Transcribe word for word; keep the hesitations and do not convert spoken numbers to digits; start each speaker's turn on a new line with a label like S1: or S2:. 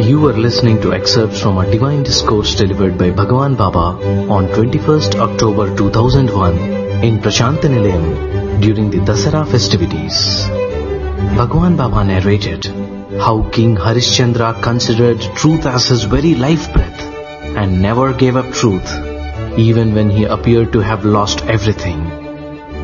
S1: You are listening to excerpts from a divine discourse delivered by Bhagwan Baba on twenty-first October two thousand one in Prashantanilayam during the Dasara festivities. Bhagwan Baba narrated how King Harishchandra considered truth as his very life breath and never gave up truth even when he appeared to have lost everything.